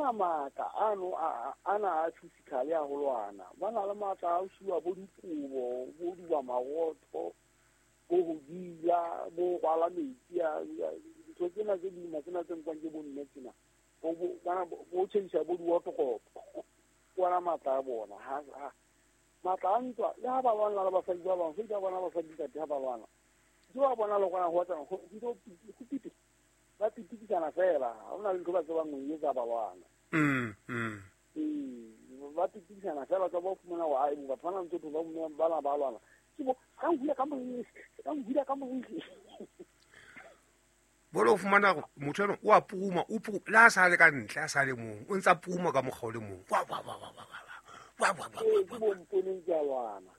bona maka ana a physical ya holwana bana le maka a usiwa bo dikubo bo diwa magoto bo go dila bo gwala metsi a ntho tsena tse di matsena tse nkwang ke bo nne tsena bo tšhentšha bo diwotokopo bona mata a bona mata a ntwa le ga ba lwana le basadi ba bangwe fedi a bona basadi tate ga ba lwana di ba bona le gona go tsa go piti ba pitikisana fela ga go na le ntho ba tse bangwe e tsa ba lwana ba pitikisana fela tsa ba fumana go ae ba tshwana ntse batho ba bana ba lwana ke ka ngwila ka moisi bolo fumana motho eno o a puma le a sa le ka ntle a sa le mong o ntsa puma ka mokgwa o le mong ke bomponeng ke a lwana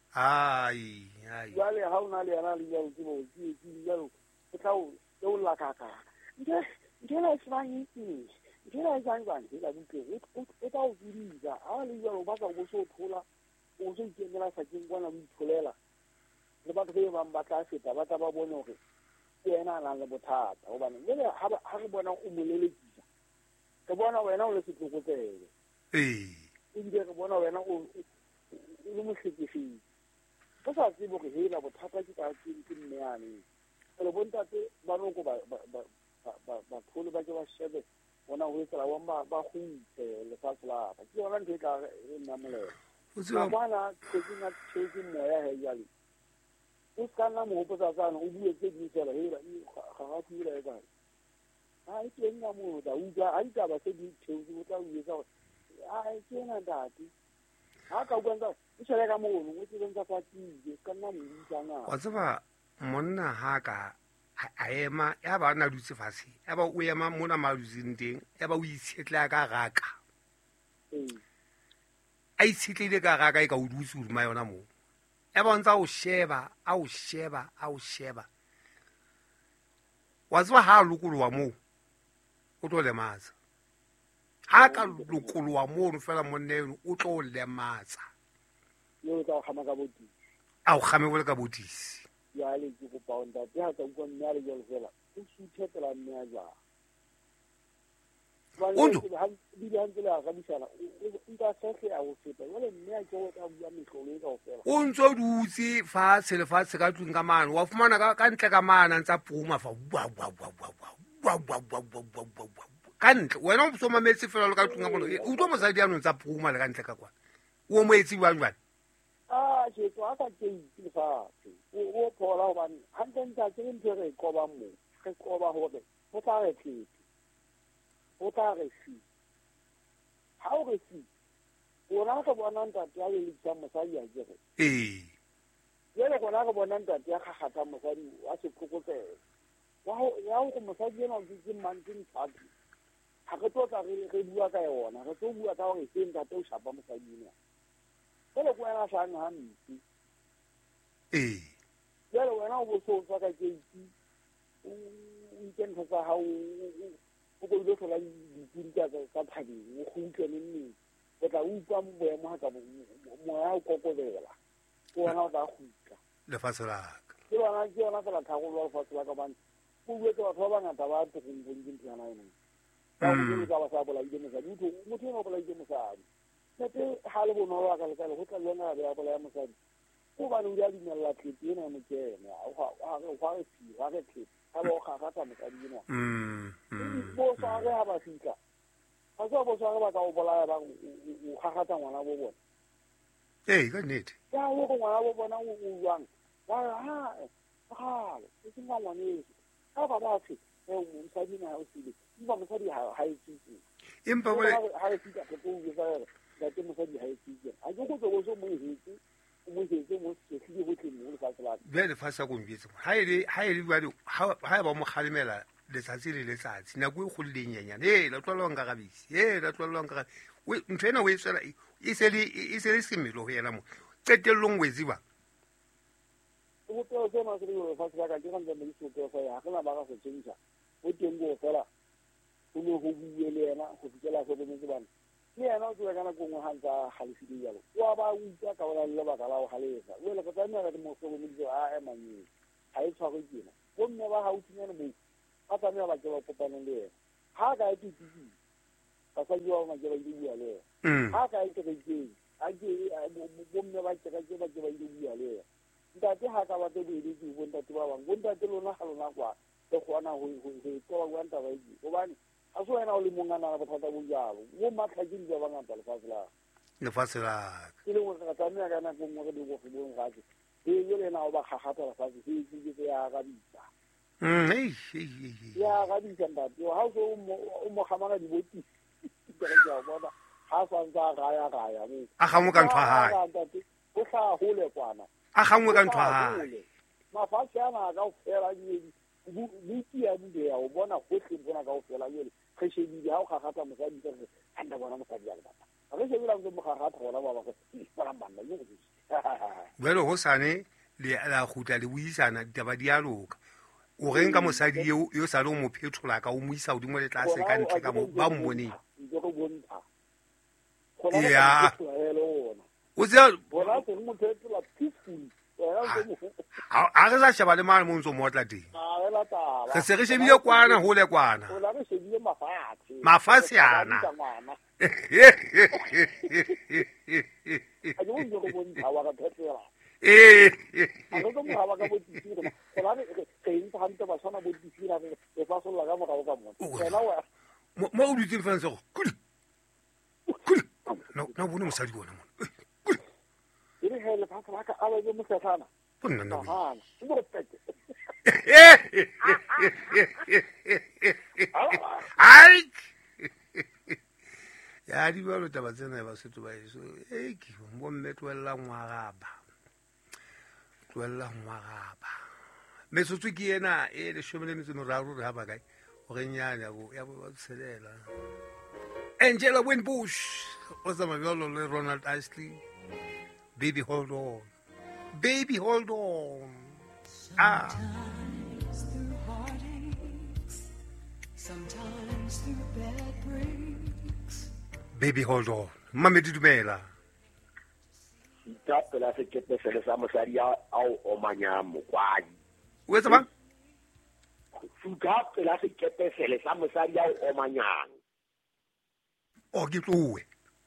jale ga o na le yana le jalo ke jalo ke tla o lakaka nkela e sebang eng nkela e jang jang nkela butleng e tla o fudisa a le jalo ba tla go se o thola o se ikemela sakeng kwana o itholela le batho ba bang ba tla feta ba tla ba bone gore ke ena a nang le bothata gobane jale ga re bona o molelekisa re bona wena o le setlokotsebe ebile re bona wena o le mohlekefedi go sa tsebe gore hela bothata ke ke mme yaneng ele bontate ba noko bathole ba ke ba shebe bona go etsela bang ba go itse lefatshe lapa ke yona ntho e tla e nna molelo bona taking a taking moya he jale o ska nna mo hopotsa tsana o bue tse di fela hela ga ga tsira e kae a ke nna mo da uja a itaba se di theosi o tla o etsa a ke nna dati ha ka utlwa o tshela ka mono o tsentsa fa tije ka nna mo tsana wa tseba monna ha ka a ema ya ba na dutse fatshe ya ba o ema mona malutseng teng ya ba o itshetla ka raka a itshetlile ka raka e ka o dutse o ruma yona moo ya ba ntsa o sheba wa tseba ha lokolowa moo o tlo lematsa ha ka lokolowa moo fela monneno o tlo lematsa yo tsa gama ka botisi a o game bole ka botisi ya le ke go paonda ya tsa go nna le jalo fela o suthetela mme a ja Unzo di di hantle la ga disana nka sese a go feta wale mme a go tsa bua metlolo e ka go fela o ntso dutse fatshe le fatshe ka tlung ka mane wa fumana ka ntle ka mana ntsa puma fa ka ntle wena o soma metsi fela le ka tlung ka mone o tlo mosadi ya ntsa puma le ka ntle ka kwa o mo etsi bang jwana je tswa ka ke fa o phola go bana hantle ntse ke ntse re koba mo re koba hore o tla re phete o tla re si ha o re si o ra go bona ntate ya le tsa mosadi ya jere yele go na go bona ntate ya gagata mosadi wa se phokotsela ya go mosadi ena o ditse manting tsatsi ha re tlo tla re bua ka yona re tlo bua ka gore se ntate o shapa mosadi ena ele go ena sa nna ntsi yele wena o bo so tsa ka keiti o intentsa tsa ha o go ile fela dipudi ka phabeng o go utlwe nne o tla utlwa boemo ha ka moya o kokobela ke wona o tla gutla lefatshe la ka ke yona fela thagolo lefatshe la ka bane o buetse batho ba bangata ba tokongkong ke ntlhana eno ka go ka ba sa bolaile mosadi motho eno o bolaile mosadi tate ha le bonolo wa ka lekale go tla le yona ya bolaya mosadi go bane o di a dumelela tlhepe ena mo kene ga re si ga re tlhepe ga ba o gagata mosadi ena bo sware ha ba fitlha ga se bo sware ba ka o bolaya ba o gagata ngwana bo bona ka nnete ya o go ngwana bo bona o jwang wa gale e se ngwaneso ka ba ba se mosadi na o sile ba mosadi ha e tsitse empa bole ha e fitla ke go bua ka ke mosadi ha e tsitse a go go go so mo hetse mo hetse mo se tlile go tleng mo fa tsela bele fasa go mbetse ha e ba ha ba mo khalimela letsatsi le letsatsi nako e go le nyenyane la tlolong ka gabisi la tlolong ka we nthena we tsela e se le semelo ho yena mo qetellong we ziba o tlo se ma se le fa tsela ka ke gantse mo se tlo fa ya kana ba ga se tsentsha o teng go fela o le go bue le yena go fitela go bone bana le yena o tsela kana go ngwa hantsa halifile yalo wa ba utlwa ka wala le ba ka la o halesa o le ka tsana ka mo so mo dio a emanyi ha e tshware kena go mme ba ha o tsinyana mo a tsana ba ke ba kopana le yena ha ka e titisi ba sa yo ma ke ba di bua le ha ka ite ke a ke bomme ba ke ba di bua le ntate ha ka ba te di bo ntate ba bang bo ntate lona ga lona kwa ke gona go go wa nta ba di gobane a so wena o le mongana ba thata bo jalo mo matlhakeng ba ngata le fasela ke le go ka tsamaya ka nako mo ke di go go ga ke yo le na o ba gagata la fa ke ya ga bitsa ya ga bitsa ntate ha so o mo gamana di boti ke ja bona ha sa nka ga ya mo a gangwe ka ntwa ha o sa hole kwana a gangwe ka ntwa ha mafatshe ana ka o fela di buti ya di ya o bona go se bona ka o fela yo ke shedi ha o gagata mo sa di ke anda bona mo sa di ya ba re se bula mo gagata gona ba ba go para banda yo go hosane le la gutla le buisana ditaba di a loka o reng ka mosadi yo sa le mo phetola ka o mo isa odimo le tlase ka ntle ka mo ba mmone ya o se bona se mo phetola peaceful a re sa sheba le mane mo ntso motla teng re se re shebile kwana hole kwana mafatshe ana mo o ditseng fela sego na bone mosadi bona mo ere hele fa fa ka aba go mosetsana bona na ai ya di ba lo taba tsena ba setso ba eso ke mo mme twella ngwagaba metsotso ke ena e le shomele metso moraro re ha ba kae o re nyanya ya bo tselela Angela Winbush o sa mabelo le Ronald Ashley baby hold on sometimes through bad breaks baby hold on Mamedi Dumela ta pela se ke pele sa mosadi ao o manyamo kwadi o etsa bang fuka pela se ke pele sa mosadi ao o manyang o ke tlowe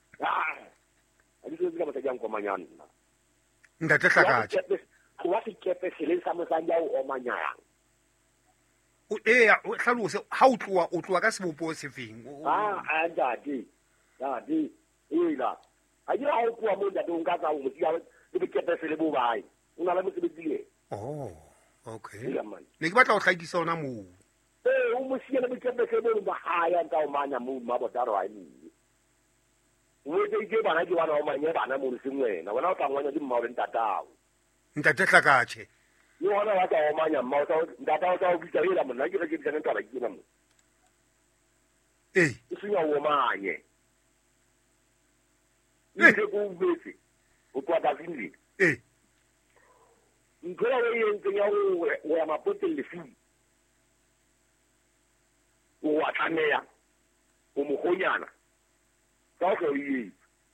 a di se ka mosadi ang ko manyana nda tla tlakatsha wa se ke pele sa mosadi ao o manyang o o tlhalose ha o tloa ka sebopo se feng a ndati ila a dira o kwa mo ntate o nka tsa mo sia le be kepe le bo bai una la mo sebedile okay ne ke batla go tlhaikisa ona mo o mo sia le be kepe le bo haya nta o manya mo mabotaro a ni o ke bana ke bana o manya bana mo sengwena wena o tlangwanya di mmaole ntatao ntate tlakatshe yo ona wa tsa o manya mma o ntatao tsa o bitsa ila monna ke ke tsena ntaba ke mo o sinya o manye ke go betse o kwa da zindi ngora le yeng ya o ya mapote le fi o wa tsamea o mo gonyana ka go yi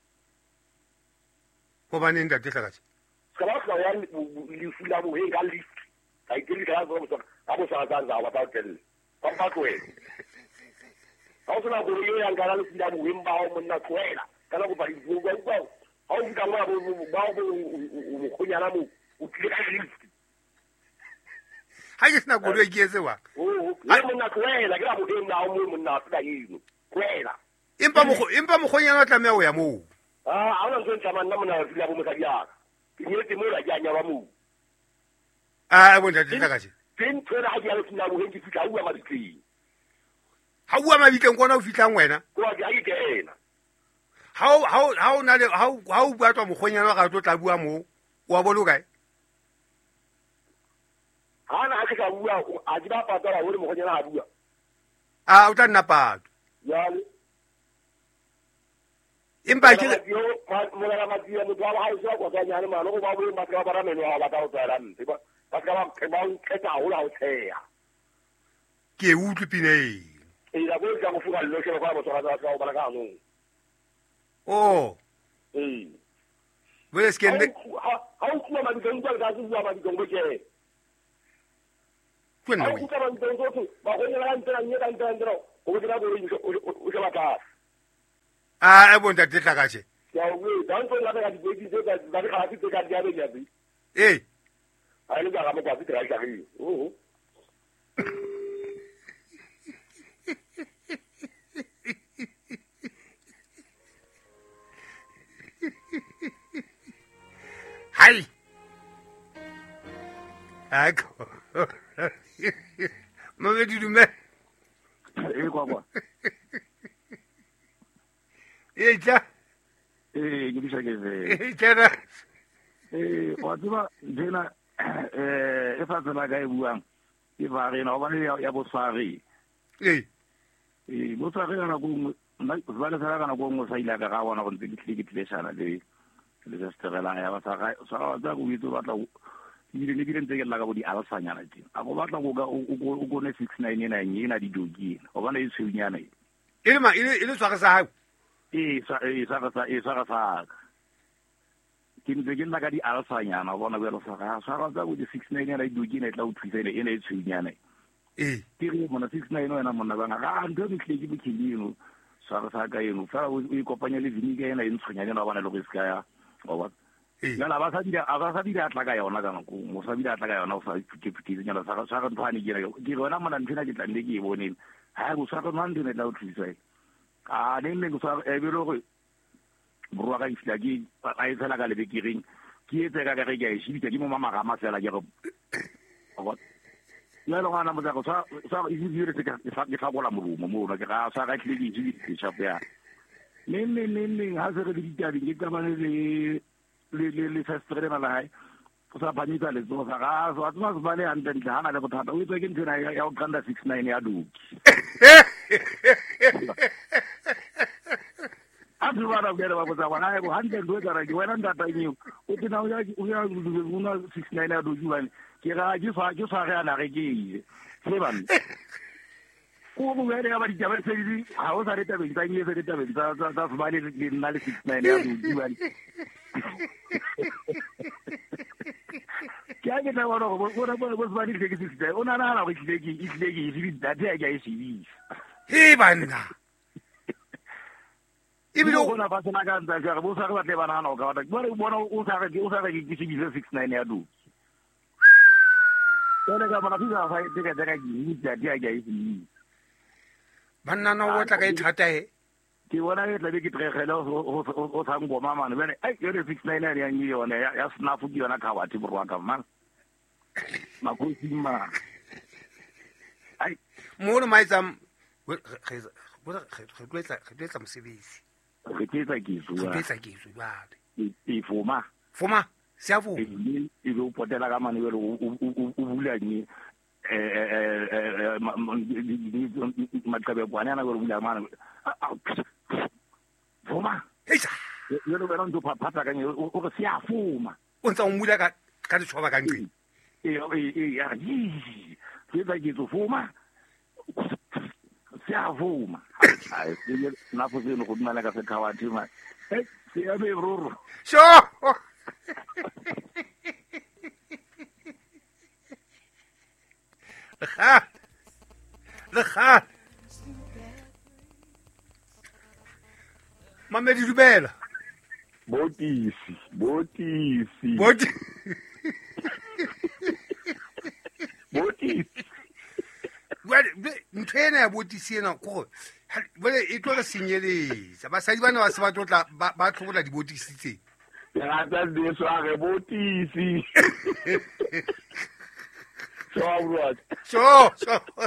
go bane nda te tlakatse ka ba ka ya le fula bo he ga lift ka ikeli ka go so ka bo sa za wa ba tell pa pa ko e ka o sona go yo ya ngala le fula bo wimba o monna kwela kana go ba di go go ha o ka ba mo khonyana mo o tlile ka lift ha ke sna go re ke etse wa ha mo na kwela ke ra mo ding na mo na tsaka yino kwela impa mo khonyana tla me o ya mo a ona ntse tsamana na mona fila bo mosadi ya ke nyetse mo la janya ba mo bo ntate tla kaje tin tsela ha ya le tsina bo henki fitla u ma ditling ha u ma bitleng kona o fitlang wena ko ga ke kena ha o na le ha o bua tswa mogonyana ga tlo tla bua mo wa bolo kae ha na ka bua a di ba patala hore mogonyana ha bua o tla nna pato yale impa ke mo la ma dia mo tla ha isa kwa nyane ma no ba bo ma ka bara meno ha ba ta o tsala nte ba ka ba ke ba o tseta o la o tsea ke utlu pinei la bo ka go fuga lo se ba mo tsara tsara ba la ka no Where's Ken? How come I don't go to the Gombe? When I don't go to, but when you're under and over the other, a bonta tla ka che ya o dan so la ka di tse ka ba ka tse ka di ya be a le ga mo ka tse ka ri hai ako mo be di dume kwa ja ke di sa ke tjena wa tseba dena e fa tsela ga e buang e ba re na ba le ya bo swari bo swari na go nna ba le sala kana go mo sa ila ka ga bona go ntse ke tlesana le se strela ya ba sa ga sa ga go itse ba tla le ke ntse ke la ka bo di alsanyana teng a go batla go ga o go ne 699 ina di dogi o bana e tshunyana ile swaka sa hao sa ke ntse ke nna ka di alsanyana bona be lo sa ga sa ga go di 699 di dogi ne tla o thusa ile e tshunyana ke re mona 699 wena mona ba ga ndo ke tle ke bokilino sa ka eno fa o ikopanya le vinika ena e ntshonyane na bana le go ska ya wa la ba sa di atla ka yona ka go mo sa di atla ka yona o sa ke nyala sa ga ntwani ke rona mona nthina ke tlande ke boneng ha go sa go mande ne la o tlisa a ne go sa e be lo go bro ga isla ke a e tsela ka le bekiring ke etse ka re ke a shibita ke mo mama ga masela ke go wa ya lo ngana mo go sa e dire se ka ke fa go la morumo mo no ke ga sa ga tle ke di shop ya ne ha se re di tabi ke ka bana le festre na la hai sa banita le zo sa ga so atma se bale ante ntlha na le bothata o itse ke ntsena ya o kanda 69 ya duki atu bara gere ba botsa bana go hande ndo tsara ke wena ndata nyu o tina o ya una 69 ya duki bane ke ga ke sa ga na re ke se ban ko mo gere ya ba di jabe se di ha o sa re tabe tsa nye se re tabe tsa bale le nna le 69 ya duki bane ke a ke tla bona go ba di ke se o na na go tleki di data ya e se he banna ibile o bona ba tsena ka ntse ga bo sa ga batle bana na o ka bona o sa ga ke se 69 ya du tole ga bona fisa fa ke ga di data ya e se banna no o tla ka ithata ke bona ke tla be ke tregela o tsa ngoma mane bene ai yo re 69 ya nyi yona ya snafu ke yona ka wati borwa ka man ma go sima ai mo no mai tsam ge tletsa mosebetsi ke tletsa ke zwa e fuma siafu e go potela ka mane o bula ni matlabe bwana na go bula mane fuma heisa yo lo vera ndo phata ka o go siafuma o ntsa o mula ka ditshoba ka ntwe ya ke ba ke fuma siavuma ai se na fo se no go nna ka se khawati ma se ya be roro sho le kha Mamedi Dumela botisi ntho ena ya botisi ena kore bole e tlo re senyeletsa basadi bana ba se ba tlotla ba tlhobola dibotisi tse ya tsa de sware botisi so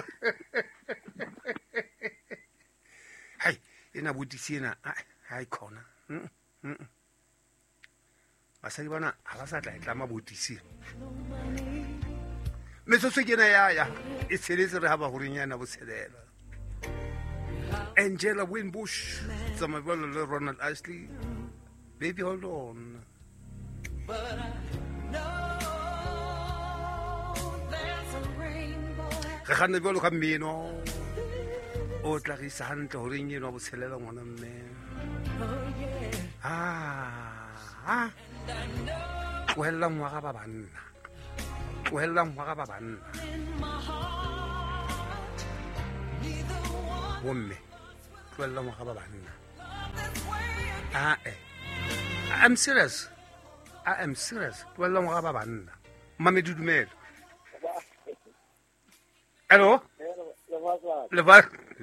hai ena botisi ena hai khona basadi bana ha ba sa tla tlama botisi metsotso ke na ya e tsheletse re ha ba horinyana bo tshelela Angela Winbush tsamabelo le Ronald Ashley baby hold on but I know there's a rainbow re gane bjalo ka mmino o tla re isa hantle horinyana bo tshelela ngwana mme tlohella ngwaga ba banna bomme tlohella ngwaga ba banna I'm serious. I am serious. Well, long ga ba banna. Mame dumelo. Hello? Le ba.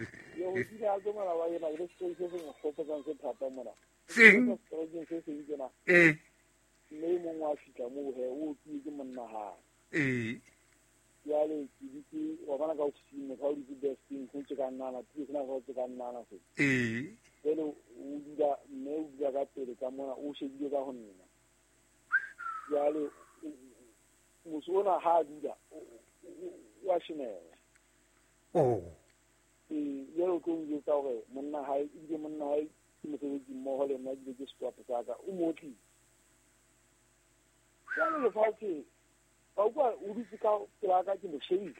Sing. Yale kibiki wabana ka usime ka uri besting kunchika nana tisna ko chika nana se pero uja me uja ga tere kamona ushije ga honna yale musona haduja washine yelo ko ngi tawe munna hay ije munna hay museji mohole na je stop saka umoti yale le fati Ogwa urusika kilaka kimshei.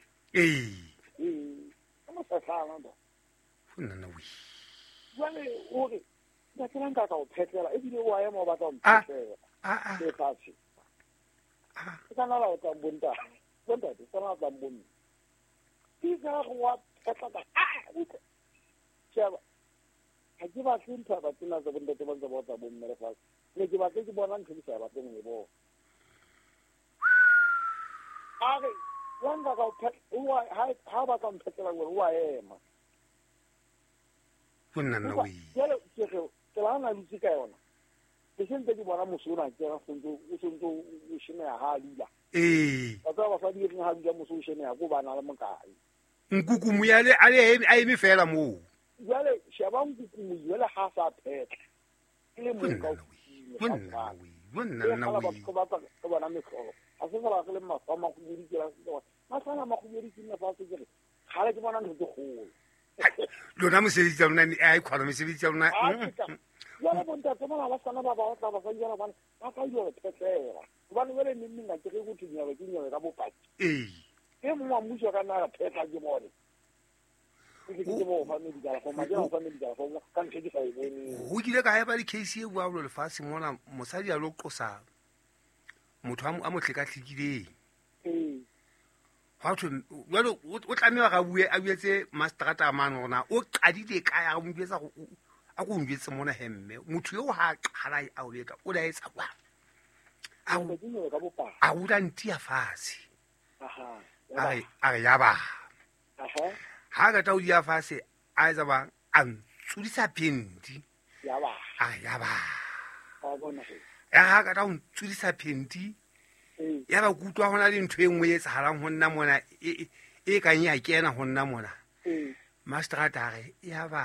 Ama sasa ndo. Funana wi. Wale ore. Ndakalanga ka uphethela ebile wa yema ba ka umphethela. Sefatshe. Kana la ka bonta. Bonta de sana ka bonni. Tika wa katata. Chaba. Hajiba sinta ba tuna za bonta te banza bota bonni re fa. Ne ke ba ke bona ntshisa ba teng le bo. Okay, one that I'll pet. How about I'm picking up who I am? Funana wi. Yellow, Kalana Lucicaona. The same thing when I'm Musuna, Usundu, Ushina, Halila. I thought I didn't have Yamusushina, go by Nalamankai. Ngukumuyale, I me fella move. Yellow, Shabam, yellow half up head. Funana wi. Asala kale mafama kubirikira masana makubirikira fasike khale ke bona ntho go lona mosebetsi lona ai khwana mosebetsi lona ya bonta tsama la sana ba ba ba ka jana bana ba ka yo petsela bana wele nini nga ke go tinya ke nyewe ka bopaki ke mo amuso ka na pheka ke bone ke mo family dala go ma jana family dala go ka ntse ke sa ibone go dile ka ya ba di case e bua lo lefatshe mona mosadi a lo qosa motho a mo tlhekatlikileng ga thwe jalo o tlamewa ga bue a buetse masterata a mane gona o qadile ka ya go mbuetsa a go mbuetse mona hemme motho yo ga qala a o leka o la etsa kwa a o la ntia fatshe a re ya ba ha ka ta o dia fatshe a etsa ba a ntsudisa pendi ya ba ya ga ka ta o ntsudisa pendi ya ba kutwa gona le ntho e nngwe e tsagalang go nna mona e kang ya kena go nna mona masterata ge ya ba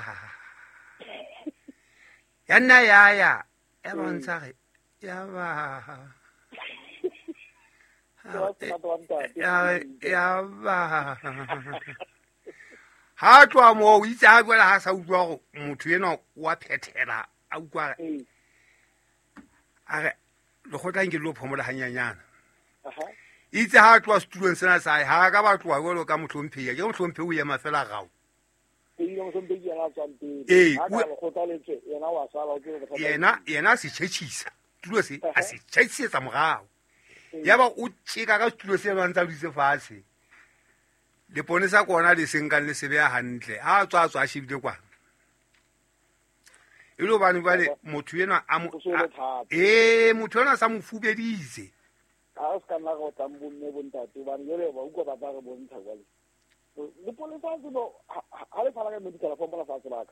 ya nna ya bontsha ge ya ba ya ba ha twa mo o itse a bua ha sa utlwa go motho eno wa phethela a utlwa a re le go tlang ke lo phomola hanyanyana itse ha twa student sena sa ha ka ba twa go ka motlhompheya ke motlhomphe o ema fela gago yena se tšhetšhisa tulo se a se tšhetšhisetsa morago ya ba o tšeka ka tulo se lwantsa dutse fatshe lepone sa kona le senkang le se beya hantle a tswa a shebile kwana e le bane bale motho ena motho ena sa mo fubeditse a ska nna go tambonne bontate ba yele ba uko ba ba bontsha jale le pole sa go ha le fala ka medical form la fa tsela ka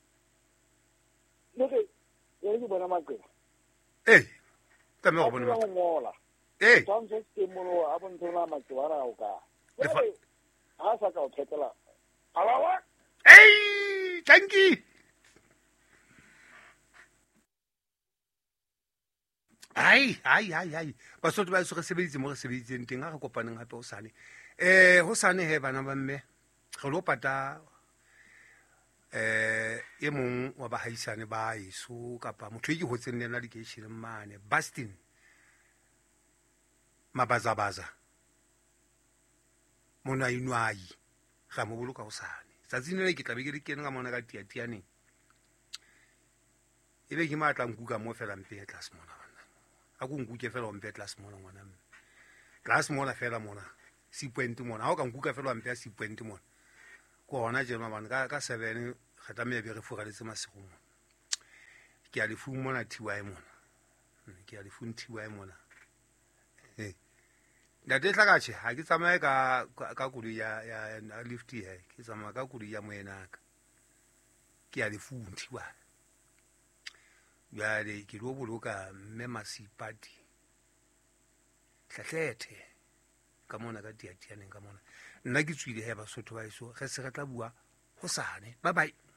le ke ye ke bona makela ka me go bona mola tshwanetse ke mo a bontona matswara o ka ha sa ka o thetela alawa thank you ai basotho ba se sebeditse mo re sebeditseng teng ga re kopaneng gape go sane he bana ba mme re lo pata e mong wa bahaisane ba eso kapa motho e ke hotseng le nna dikeisheneng mane Bastin Mabazabaza mona inwai ga mo boloka go sane tsatsing le ke tlabe ke re kene ga mona ka tiatianeng e be ke matla nkuka mo fela mpe class mona a go nkuke fela mpe class mona ngwana mme class mona fela mona 6 point mona ha o ka nkuka fela mpe 6 point mona ko hona jema bana ka 7 khata me be re fugaletse masego mona ke ke a lefung mona TY mona ke a lefung TY mona ntate Hlakatshe ha ke tsamaye ka koloi ya lift he ke tsamaya ka koloi ya moenaka ke a lefung TY jwale ke lo boloka mme Masipati Hlahlethe ka mona ka tiatianeng ka mona nna ke tswile he Basotho ba iso ge se re tla bua hosane bye bye.